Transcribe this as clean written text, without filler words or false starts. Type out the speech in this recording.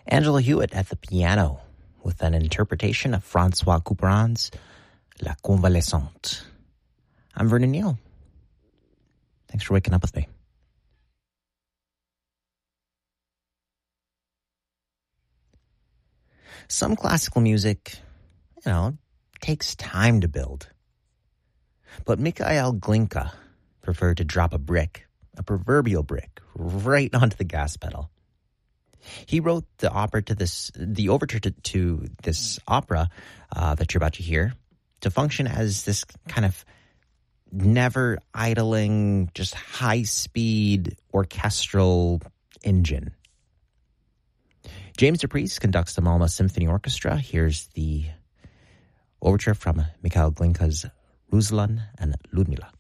Angela Hewitt at the piano with an interpretation of Francois Couperin's La Convalescente. I'm Vernon Neal. Thanks for waking up with me. Some classical music, takes time to build. But Mikhail Glinka preferred to drop a proverbial brick, right onto the gas pedal. He wrote the overture to this opera that you're about to hear to function as this kind of never idling, just high-speed orchestral engine. James DePriest conducts the Malmö Symphony Orchestra. Here's the overture from Mikhail Glinka's Ruslan and Ludmila.